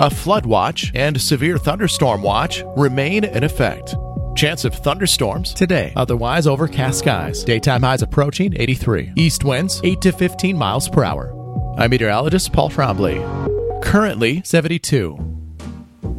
A flood watch and severe thunderstorm watch remain in effect. Chance of thunderstorms today. Otherwise overcast skies. Daytime highs approaching 83. East winds 8 to 15 miles per hour. I'm meteorologist Paul Trombley. Currently 72.